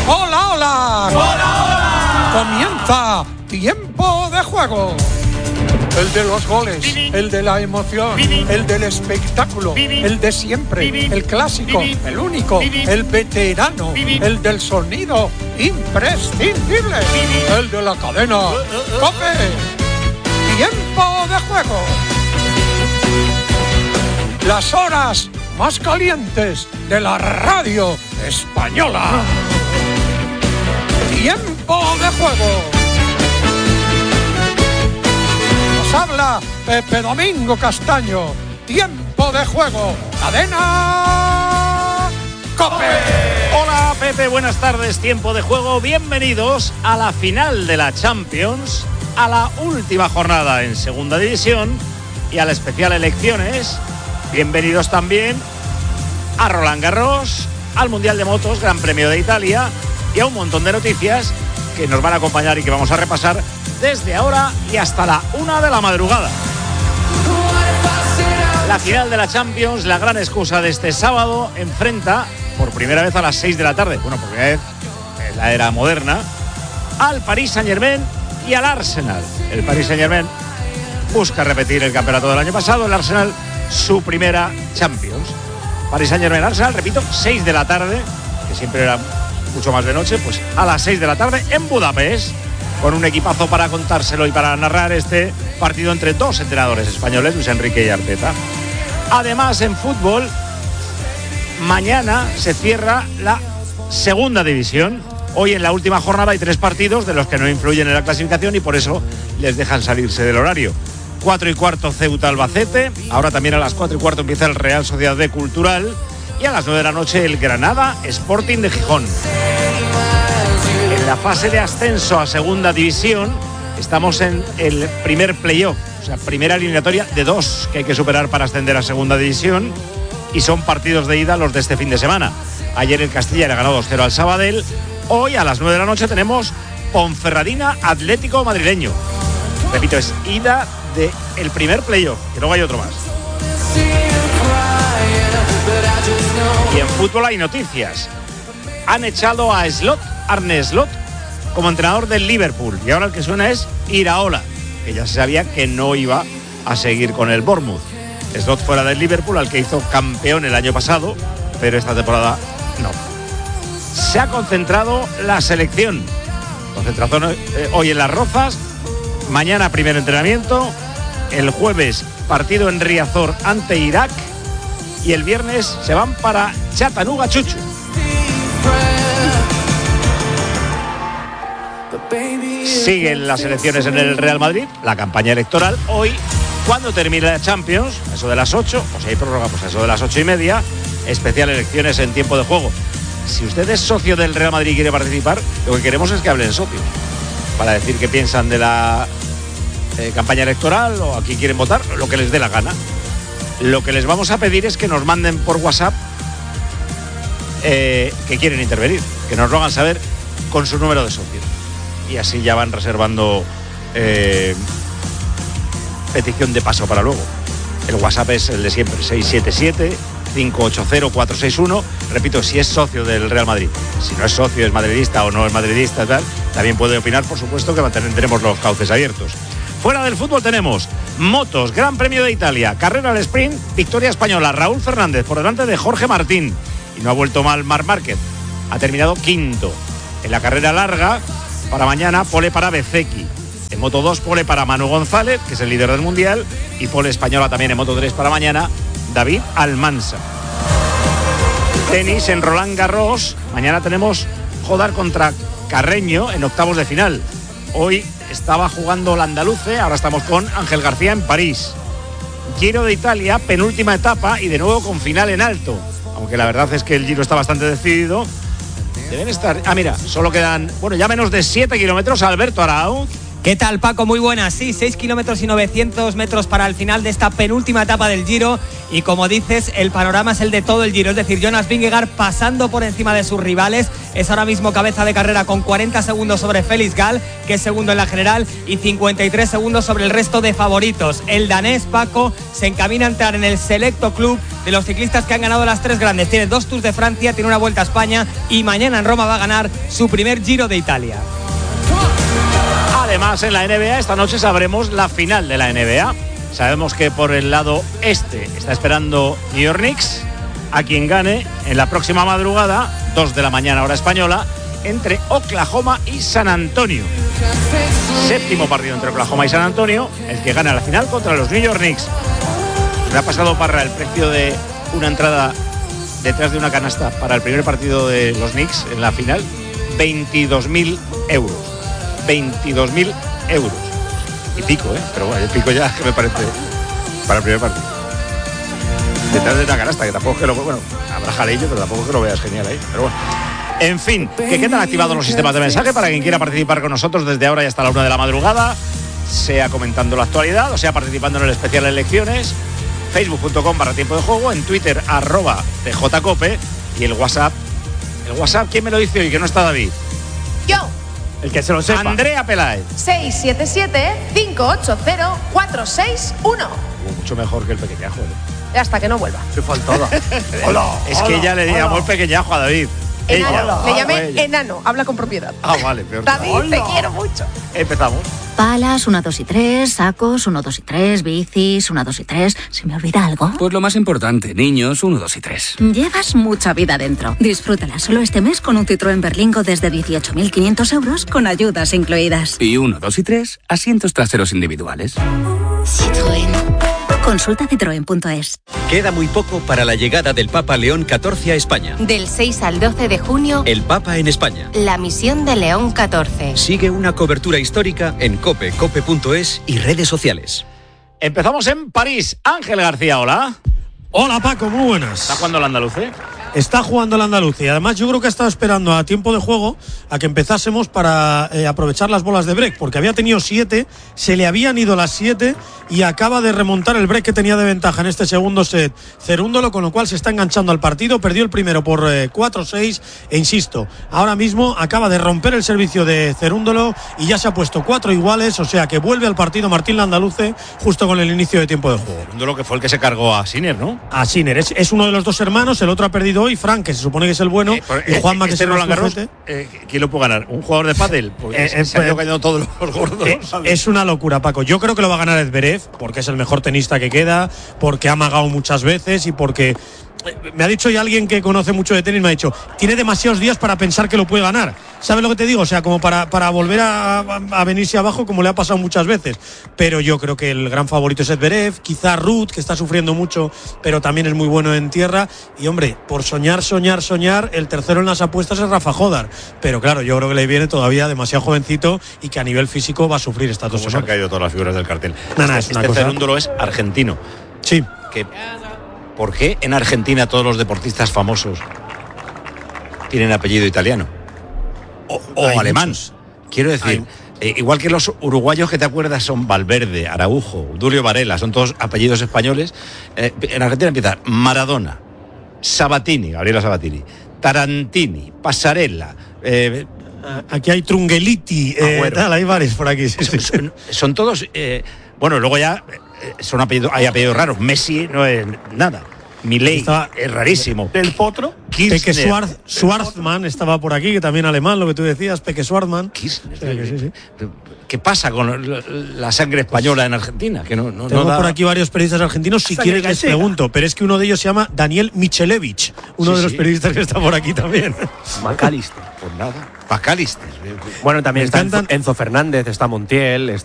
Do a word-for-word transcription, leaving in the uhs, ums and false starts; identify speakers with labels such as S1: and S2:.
S1: ¡Hola, hola!
S2: ¡Hola, hola!
S1: Comienza Tiempo de Juego. El de los goles,
S2: Vivi.
S1: el de la emoción,
S2: Vivi.
S1: el del espectáculo,
S2: Vivi.
S1: el de siempre,
S2: Vivi.
S1: el clásico,
S2: Vivi.
S1: el único,
S2: Vivi.
S1: el veterano,
S2: Vivi.
S1: el del sonido imprescindible,
S2: Vivi.
S1: el de la cadena.
S2: Uh, uh, uh.
S1: ¡Cope! Tiempo de Juego. Las horas más calientes de la radio española. Tiempo de Juego. Nos habla Pepe Domingo Castaño. Tiempo de Juego. Cadena COPE.
S2: Hola Pepe, buenas tardes, Tiempo de Juego. Bienvenidos a la final de la Champions, a la última jornada en Segunda División y a la especial Elecciones. Bienvenidos también a Roland Garros, al Mundial de Motos, Gran Premio de Italia y a un montón de noticias que nos van a acompañar y que vamos a repasar desde ahora y hasta la una de la madrugada. La final de la Champions, la gran excusa de este sábado, enfrenta por primera vez a las seis de la tarde, bueno, por primera vez en la era moderna, al Paris Saint-Germain y al Arsenal. El Paris Saint-Germain busca repetir el campeonato del año pasado, el Arsenal su primera Champions. Paris Saint-Germain, Arsenal, repito, seis de la tarde, que siempre era mucho más de noche, pues a las seis de la tarde en Budapest, con un equipazo para contárselo y para narrar este partido entre dos entrenadores españoles, Luis Enrique y Arteta. Además, en fútbol, mañana se cierra la segunda división. Hoy en la última jornada hay tres partidos de los que no influyen en la clasificación y por eso les dejan salirse del horario. Cuatro y cuarto Ceuta Albacete, ahora también a las cuatro y cuarto empieza el Real Sociedad B Cultural y a las nueve de la noche el Granada Sporting de Gijón. En la fase de ascenso a segunda división estamos en el primer playoff, o sea, primera eliminatoria de dos que hay que superar para ascender a segunda división y son partidos de ida los de este fin de semana. Ayer el Castilla le ganó dos cero al Sabadell, hoy a las nueve de la noche tenemos Ponferradina Atlético Madrileño. Repito, es ida del primer playoff, que luego hay otro más. Y en fútbol hay noticias. Han echado a Slot, Arne Slot, como entrenador del Liverpool. Y ahora el que suena es Iraola, que ya se sabía que no iba a seguir con el Bournemouth. Slot fuera del Liverpool, al que hizo campeón el año pasado, pero esta temporada no. Se ha concentrado la selección. Concentración eh, hoy en Las Rozas. Mañana primer entrenamiento. El jueves partido en Riazor ante Irak. Y el viernes se van para Chattanooga, Chuchu. Siguen las elecciones en el Real Madrid, la campaña electoral. Hoy, cuando termine la Champions, eso de las ocho, o si hay prórroga, pues eso de las ocho y media, especial elecciones en Tiempo de Juego. Si usted es socio del Real Madrid y quiere participar, lo que queremos es que hablen socios, para decir qué piensan de la eh, campaña electoral o a quién quieren votar, lo que les dé la gana. Lo que les vamos a pedir es que nos manden por WhatsApp eh, que quieren intervenir, que nos lo hagan saber con su número de socio. Y así ya van reservando eh, petición de paso para luego. El WhatsApp es el de siempre, seis siete siete, cinco ocho cero, cuatro seis uno. Repito, si es socio del Real Madrid. Si no es socio, es madridista o no es madridista, tal, también puede opinar, por supuesto, que mantendremos los cauces abiertos. Fuera del fútbol tenemos motos, Gran Premio de Italia, carrera al sprint, victoria española, Raúl Fernández por delante de Jorge Martín. Y no ha vuelto mal Marc Márquez, ha terminado quinto. En la carrera larga, para mañana, pole para Bezzecchi. En Moto dos, pole para Manu González, que es el líder del Mundial, y pole española también en Moto tres para mañana, David Almansa. Tenis en Roland Garros, mañana tenemos Jodar contra Carreño en octavos de final. Hoy estaba jugando el andaluce, ahora estamos con Ángel García en París. Giro de Italia, penúltima etapa y de nuevo con final en alto. Aunque la verdad es que el Giro está bastante decidido. Deben estar... Ah, mira, solo quedan, bueno, ya menos de siete kilómetros. Alberto Arauz
S3: ¿Qué tal, Paco? Muy buenas. Sí, seis kilómetros y novecientos metros para el final de esta penúltima etapa del Giro. Y como dices, el panorama es el de todo el Giro. Es decir, Jonas Vingegaard pasando por encima de sus rivales. Es ahora mismo cabeza de carrera con cuarenta segundos sobre Félix Gall, que es segundo en la general, y cincuenta y tres segundos sobre el resto de favoritos. El danés, Paco, se encamina a entrar en el selecto club de los ciclistas que han ganado las tres grandes. Tiene dos Tours de Francia, tiene una Vuelta a España y mañana en Roma va a ganar su primer Giro de Italia.
S2: Además, en la N B A esta noche sabremos la final de la N B A. Sabemos que por el lado este está esperando New York Knicks, a quien gane en la próxima madrugada, dos de la mañana hora española, entre Oklahoma y San Antonio. Séptimo partido entre Oklahoma y San Antonio, el que gana la final contra los New York Knicks. Me ha pasado Parra el precio de una entrada detrás de una canasta para el primer partido de los Knicks en la final, veintidós mil euros. veintidós mil euros. Y pico, ¿eh? Pero bueno, el pico ya que me parece para el primer partido. Detrás de una canasta, que tampoco es que lo... Bueno, habrá jaleillo, pero tampoco es que lo veas genial ahí. Pero bueno. En fin, que quedan activados los sistemas de mensaje para quien quiera participar con nosotros desde ahora y hasta la una de la madrugada, sea comentando la actualidad o sea participando en el especial Elecciones, facebook punto com barra tiempo de juego, en Twitter, arroba tjcope, y el WhatsApp. El WhatsApp, ¿quién me lo dice hoy? Que no está David.
S4: Yo.
S2: El que se lo sepa. Andrea Peláez.
S4: seis siete siete, cinco ocho cero, cuatro seis uno.
S2: Mucho mejor que el pequeñajo, ¿eh?
S4: Hasta que no vuelva.
S2: Se faltaba. Hola. Es que ella le llamó el pequeñajo a David.
S4: Enano.
S2: Ella.
S4: Le llamé
S2: ella.
S4: enano. Habla con propiedad.
S2: Ah, vale, peor.
S4: David,
S2: Hola.
S4: te quiero mucho.
S2: Empezamos.
S5: Palas, uno, dos y tres, sacos, uno, dos y tres, bicis, uno, dos y tres. ¿Se me olvida algo?
S6: Pues lo más importante, niños, uno, dos y tres.
S5: Llevas mucha vida dentro. Disfrútala solo este mes con un Citroën Berlingo desde dieciocho mil quinientos euros con ayudas incluidas.
S6: Y uno, dos y tres, asientos traseros individuales.
S5: Citroën. Consulta citroen punto es.
S7: Queda muy poco para la llegada del Papa León catorce a España.
S8: Del seis al doce de junio,
S7: El Papa en España.
S8: la misión de León catorce.
S7: Sigue una cobertura histórica en cope, cope punto es y redes sociales.
S2: Empezamos en París. Ángel García, hola.
S9: Hola Paco, muy buenas.
S2: ¿Está jugando el andaluz, eh?
S9: Está jugando el andaluz y además yo creo que ha estado esperando a tiempo de juego a que empezásemos para eh, aprovechar las bolas de break, porque había tenido siete, se le habían ido las siete y acaba de remontar el break que tenía de ventaja en este segundo set Cerúndolo, con lo cual se está enganchando al partido. Perdió el primero por eh, cuatro seis e insisto, ahora mismo acaba de romper el servicio de Cerúndolo y ya se ha puesto cuatro iguales, o sea que vuelve al partido Martín Landaluce justo con el inicio de tiempo de juego.
S2: Cerúndolo, que fue el que se cargó a Sinner, ¿no?
S9: A Sinner, es, es uno de los dos hermanos, el otro ha perdido hoy, Frank, que se supone que es el bueno, eh, y Juanma, que
S2: este
S9: es el
S2: Roland Garros,
S9: flojete.
S2: eh, ¿quién lo puede ganar? ¿Un jugador de pádel? Porque
S9: Eh,
S2: se
S9: eh,
S2: han ido cayendo todos los gordos.
S9: Eh, es una locura, Paco. Yo creo que lo va a ganar Zverev, porque es el mejor tenista que queda, porque ha amagado muchas veces y porque... Me ha dicho ya alguien que conoce mucho de tenis, me ha dicho, tiene demasiados días para pensar que lo puede ganar. ¿Sabes lo que te digo? O sea, como para, para volver a, a venirse abajo, como le ha pasado muchas veces. Pero yo creo que el gran favorito es Zverev, quizá Ruud, que está sufriendo mucho, pero también es muy bueno en tierra. Y hombre, por soñar, soñar, soñar, el tercero en las apuestas es Rafa Jodar. Pero claro, yo creo que le viene todavía demasiado jovencito y que a nivel físico va a sufrir estas dos
S2: semanas.
S9: semanas.
S2: Se han caído todas las figuras del cartel.
S9: No, no,
S2: este
S9: es una
S2: este
S9: cosa...
S2: Cerúndolo es argentino.
S9: Sí.
S2: Que... ¿Por qué en Argentina todos los deportistas famosos tienen apellido italiano? O, o alemán. Muchos. Quiero decir, eh, igual que los uruguayos que te acuerdas son Valverde, Araujo, Dulio Varela, son todos apellidos españoles. Eh, en Argentina empieza Maradona, Sabatini, Gabriela Sabatini, Tarantini, Pasarela. Eh,
S9: aquí hay Trungeliti, eh, tal, hay varios por aquí. Sí,
S2: son, son, son todos... Eh, bueno, luego ya... Son apellidos, hay apellidos raros. Messi no es nada. Milei es rarísimo.
S9: ¿Del Potro?
S2: Kirchner.
S9: Peque Schwarz, Schwarzman estaba por aquí, que también alemán, lo que tú decías, Peque Schwarzman.
S2: Kirchner, o sea, que sí, sí. ¿Qué pasa con la sangre española en Argentina? Que no, no,
S9: Tengo
S2: no da...
S9: por aquí varios periodistas argentinos, si quieres les pregunto, pero es que uno de ellos se llama Daniel Michelevich, uno sí, de los sí. periodistas que está por aquí también.
S10: McAllister.
S2: Pues nada. McAllister.
S10: Bueno, también está Enzo, Enzo Fernández, está Montiel, está